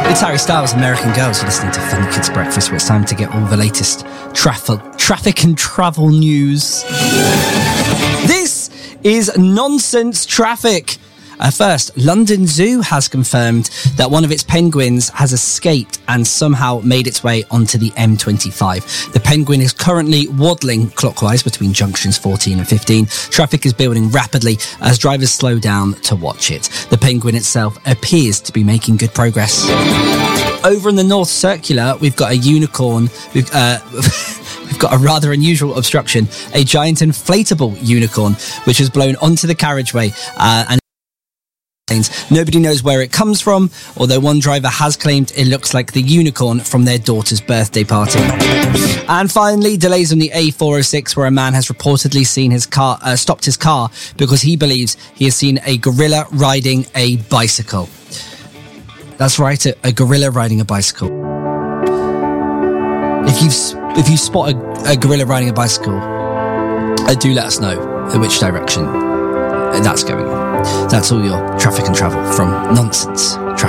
It's Harry Styles, American Girls. You're listening to Funny Kids Breakfast, where it's time to get all the latest traffic and travel news. This is Nonsense Traffic. First, London Zoo has confirmed that one of its penguins has escaped and somehow made its way onto the M25. The penguin is currently waddling clockwise between junctions 14 and 15. Traffic is building rapidly as drivers slow down to watch it. The penguin itself appears to be making good progress. Over in the North Circular, we've got a unicorn. We've got a rather unusual obstruction, a giant inflatable unicorn, which has blown onto the carriageway and nobody knows where it comes from, although one driver has claimed it looks like the unicorn from their daughter's birthday party. And finally, delays on the A406, where a man has reportedly seen his car stopped his car because he believes he has seen a gorilla riding a bicycle. That's right, a gorilla riding a bicycle. If you spot a gorilla riding a bicycle, do let us know in which direction that's going. That's all your traffic and travel from Nonsense Traffic.